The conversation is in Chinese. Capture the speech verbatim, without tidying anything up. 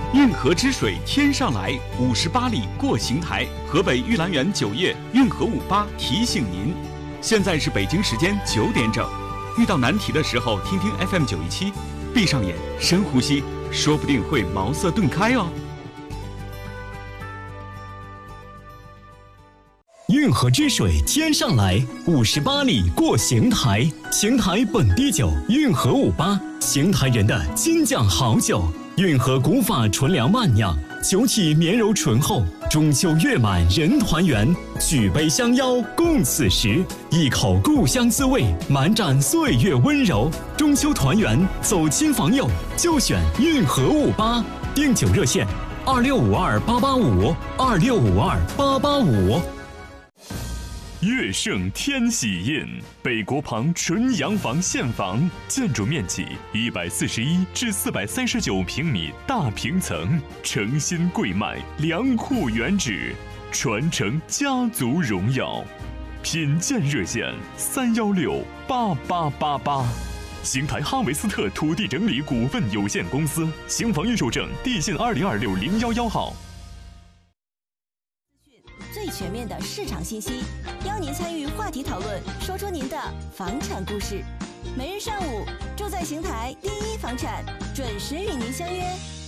运河之水天上来，五十八里过邢台。河北玉兰园酒业运河五八提醒您，现在是北京时间九点整。遇到难题的时候，听听 F M 九一七，闭上眼，深呼吸，说不定会茅塞顿开哦。 运河之水天上来，五十八里过邢台。邢台本地酒，运河五八，邢台人的金酱好酒。运河古法纯粮慢酿，酒体绵柔醇厚。中秋月满人团圆，举杯相邀共此时。一口故乡滋味，满盏岁月温柔。中秋团圆，走亲访友，就选运河五八。订酒热线：二六五二八八五，二六五二八八五。 悦盛天喜印，北国旁纯洋房现房，建筑面积一百四十一至四百三十九平米大平层，诚心贵卖，良户原址，传承家族荣耀。品鉴热线：三幺六八八八八。邢台哈维斯特土地整理股份有限公司，邢房预售证地信二零二六零幺幺号。 最全面的市场信息，邀您参与话题讨论，说出您的房产故事。每日上午，住在邢台第一房产准时与您相约。